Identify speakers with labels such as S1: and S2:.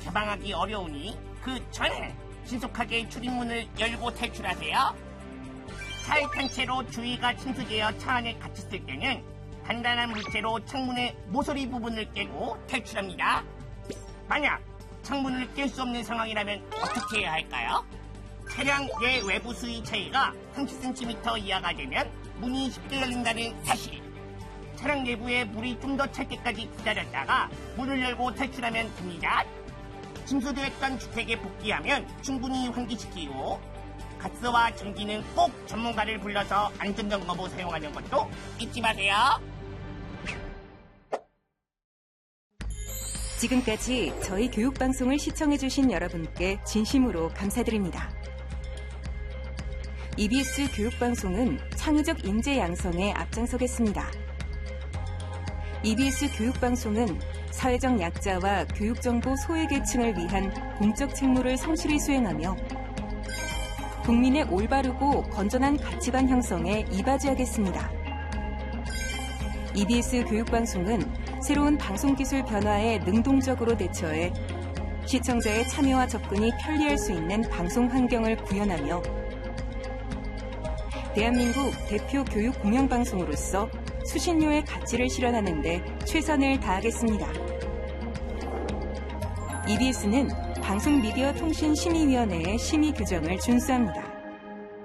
S1: 개방하기 어려우니 그 전에 신속하게 출입문을 열고 탈출하세요. 차에 탄 채로 주위가 침수되어 차 안에 갇혔을 때는 단단한 물체로 창문의 모서리 부분을 깨고 탈출합니다. 만약 창문을 깰 수 없는 상황이라면 어떻게 해야 할까요? 차량 내 외부 수위 차이가 30cm 이하가 되면 문이 쉽게 열린다는 사실. 차량 내부에 물이 좀 더 찰 때까지 기다렸다가 문을 열고 탈출하면 됩니다. 침수되었던 주택에 복귀하면 충분히 환기시키고 가스와 전기는 꼭 전문가를 불러서 안전점검 후 사용하는 것도 잊지 마세요.
S2: 지금까지 저희 교육방송을 시청해주신 여러분께 진심으로 감사드립니다. EBS 교육방송은 창의적 인재 양성에 앞장서겠습니다. EBS 교육방송은 사회적 약자와 교육정보 소외계층을 위한 공적 책무를 성실히 수행하며 국민의 올바르고 건전한 가치관 형성에 이바지하겠습니다. EBS 교육방송은 새로운 방송기술 변화에 능동적으로 대처해 시청자의 참여와 접근이 편리할 수 있는 방송 환경을 구현하며 대한민국 대표 교육 공영방송으로서 수신료의 가치를 실현하는 데 최선을 다하겠습니다. EBS는 방송미디어통신심의위원회의 심의 규정을 준수합니다.